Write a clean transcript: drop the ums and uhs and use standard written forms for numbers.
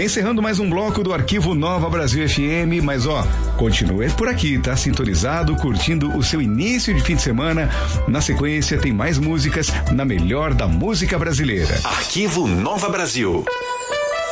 encerrando mais um bloco do Arquivo Nova Brasil FM, mas continue por aqui, tá sintonizado, curtindo o seu início de fim de semana. Na sequência tem mais músicas na melhor da música brasileira. Arquivo Nova Brasil.